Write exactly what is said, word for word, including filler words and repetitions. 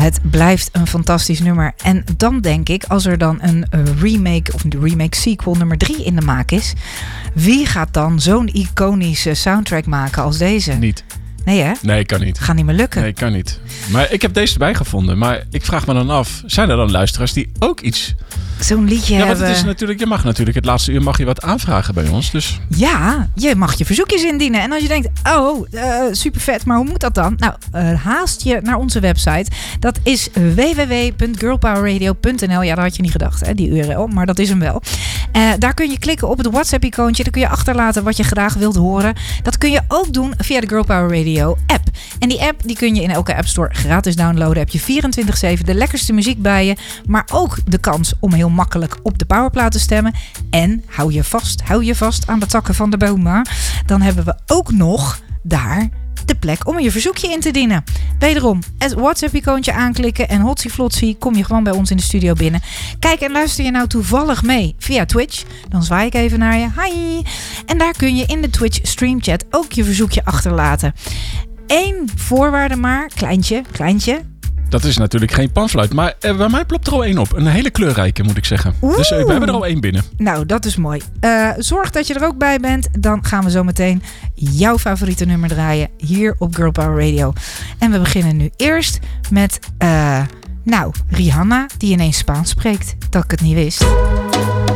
Het blijft een fantastisch nummer. En dan denk ik, als er dan een remake of een remake sequel nummer drie in de maak is, wie gaat dan zo'n iconische soundtrack maken als deze? Niet. Nee hè? Nee, kan niet. Gaat niet meer lukken. Nee, kan niet. Maar ik heb deze erbij gevonden. Maar ik vraag me dan af, zijn er dan luisteraars die ook iets... Zo'n liedje ja, want hebben. het is natuurlijk, je mag natuurlijk het laatste uur mag je wat aanvragen bij ons. Dus. Ja, je mag je verzoekjes indienen. En als je denkt, oh, uh, super vet, maar hoe moet dat dan? Nou, uh, haast je naar onze website. Dat is w w w punt girlpowerradio punt n l. Ja, dat had je niet gedacht, hè, die U R L, maar dat is hem wel. Uh, daar kun je klikken op het WhatsApp-icoontje. Dan kun je achterlaten wat je graag wilt horen. Dat kun je ook doen via de Girl Power Radio app. En die app die kun je in elke App Store gratis downloaden. Heb je vierentwintig zeven de lekkerste muziek bij je. Maar ook de kans om heel makkelijk op de powerplaat te stemmen. En hou je vast, hou je vast aan de takken van de bomen. Dan hebben we ook nog daar de plek om je verzoekje in te dienen. Wederom, het WhatsApp-icoontje aanklikken en hotsie-flotsie, kom je gewoon bij ons in de studio binnen. Kijk, en luister je nou toevallig mee via Twitch, dan zwaai ik even naar je. Hi! En daar kun je in de Twitch streamchat ook je verzoekje achterlaten. Eén voorwaarde maar, kleintje, kleintje. Dat is natuurlijk geen panfluit, maar eh, bij mij plopt er al één op. Een hele kleurrijke, moet ik zeggen. Oeh. Dus uh, we hebben er al één binnen. Nou, dat is mooi. Uh, zorg dat je er ook bij bent. Dan gaan we zo meteen jouw favoriete nummer draaien hier op Girl Power Radio. En we beginnen nu eerst met, uh, nou, Rihanna, die ineens Spaans spreekt. Dat ik het niet wist.